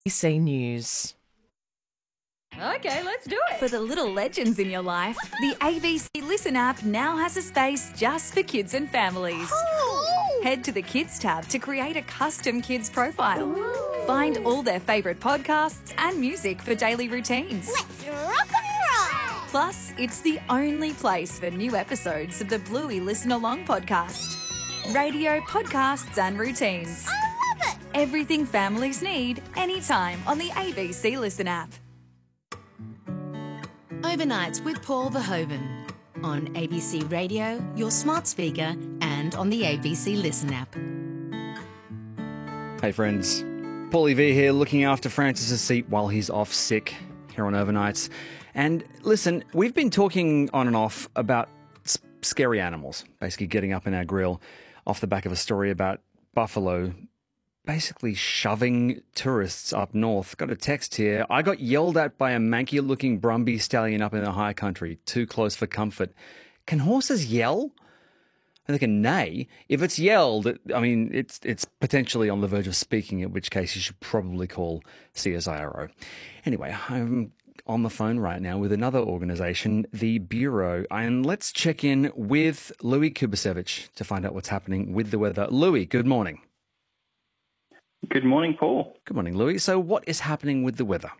ABC News. Okay, let's do it. For the little legends in your life, the ABC Listen app now has a space just for kids and families. Head to the Kids tab to create a custom kids profile. Find all their favourite podcasts and music for daily routines. Let's rock and roll! Plus, it's the only place for new episodes of the Bluey Listen Along podcast. Radio, podcasts and routines. I love it! Everything families need, anytime on the ABC Listen app. Overnights with Paul Verhoeven on ABC Radio, your smart speaker, and on the ABC Listen app. Hey friends, Paulie V here, looking after Francis's seat while he's off sick here on Overnights. And listen, we've been talking on and off about scary animals, basically getting up in our grill off the back of a story about buffalo basically shoving tourists up north. Got a text here. I got yelled at by a manky-looking Brumby stallion up in the high country. Too close for comfort. Can horses yell? They can neigh. If it's yelled, I mean, it's potentially on the verge of speaking, in which case you should probably call CSIRO. Anyway, I'm on the phone right now with another organisation, the Bureau, and let's check in with Louis Kubasevich to find out what's happening with the weather. Louis, good morning. Good morning, Paul. Good morning, Louis. So what is happening with the weather?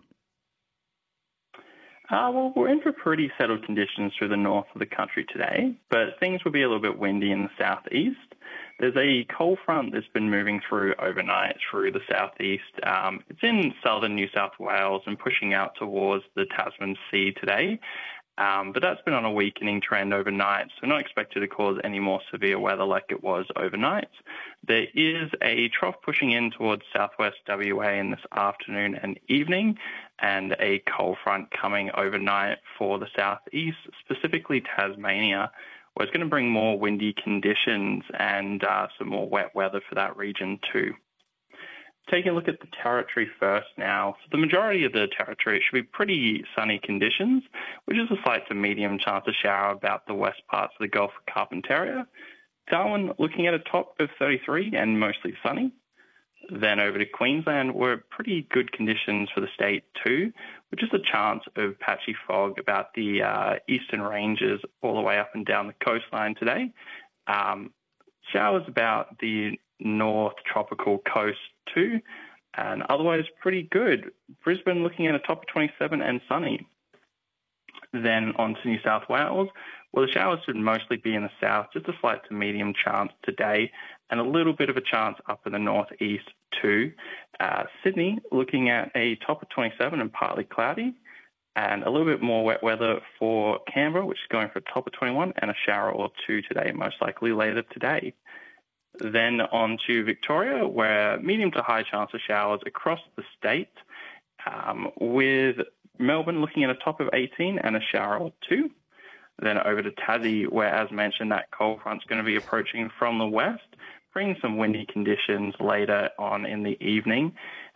Well, we're in for pretty settled conditions through the north of the country today, but things will be a little bit windy in the southeast. There's a cold front that's been moving through overnight through the southeast. It's in southern New South Wales and pushing out towards the Tasman Sea today. But that's been on a weakening trend overnight, so not expected to cause any more severe weather like it was overnight. There is a trough pushing in towards southwest WA in this afternoon and evening, and a cold front coming overnight for the southeast, specifically Tasmania, where it's going to bring more windy conditions and some more wet weather for that region too. Taking a look at the territory first now. So the majority of the territory should be pretty sunny conditions, which is a slight to medium chance of shower about the west parts of the Gulf of Carpentaria. Darwin looking at a top of 33 and mostly sunny. Then over to Queensland, we're pretty good conditions for the state too, with just a chance of patchy fog about the eastern ranges all the way up and down the coastline today. Showers about the north tropical coast too, and otherwise pretty good. Brisbane looking at a top of 27 and sunny. Then on to New South Wales. Well, the showers should mostly be in the south, just a slight to medium chance today, and a little bit of a chance up in the northeast too. Sydney looking at a top of 27 and partly cloudy, and a little bit more wet weather for Canberra, which is going for a top of 21 and a shower or two today, most likely later today. Then on to Victoria, where medium to high chance of showers across the state, with Melbourne looking at a top of 18 and a shower or two. Then over to Tassie, where, as mentioned, that cold front's going to be approaching from the west, bringing some windy conditions later on in the evening.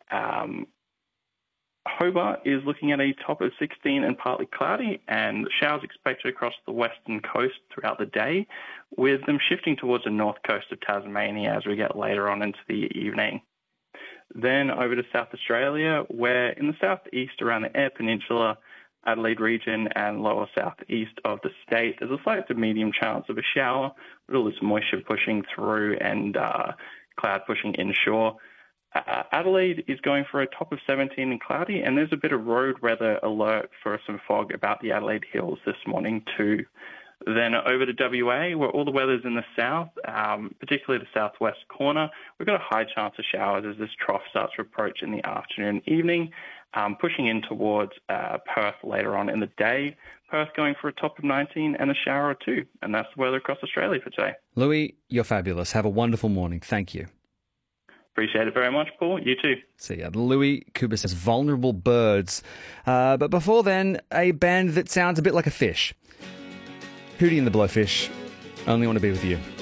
Hobart is looking at a top of 16 and partly cloudy, and showers expected across the western coast throughout the day, with them shifting towards the north coast of Tasmania as we get later on into the evening. Then over to South Australia, where in the southeast around the Eyre Peninsula, Adelaide region and lower southeast of the state, there's a slight to medium chance of a shower, with all this moisture pushing through and cloud pushing inshore. Adelaide is going for a top of 17 and cloudy, and there's a bit of road weather alert for some fog about the Adelaide Hills this morning too. Then over to WA, where all the weather's in the south, particularly the southwest corner. We've got a high chance of showers as this trough starts to approach in the afternoon and evening, pushing in towards Perth later on in the day. Perth going for a top of 19 and a shower or two. And that's the weather across Australia for today. Louis, you're fabulous. Have a wonderful morning. Thank you. Appreciate it very much, Paul. You too. See ya. Louis Kubas says Vulnerable Birds. But before then, a band that sounds a bit like a fish. Hootie and the Blowfish. Only Want to Be With You.